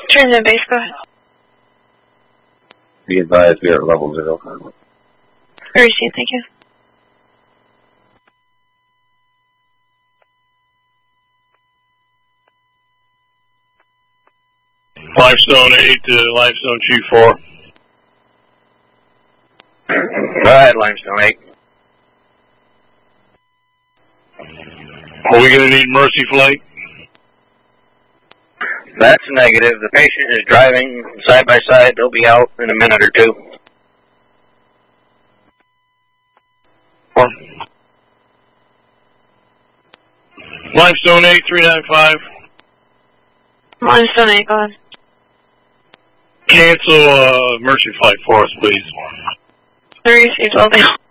Transit base, go ahead. Be advised, we are at level 0. Received, thank you. Limestone 8 to Limestone Chief 4. Go ahead, Limestone 8. Are we going to need Mercy Flight? That's negative. The patient is driving side by side. They'll be out in a minute or two. Limestone 8, 395. Limestone 8, go ahead. Cancel Mercy Flight for us, please. Received, well,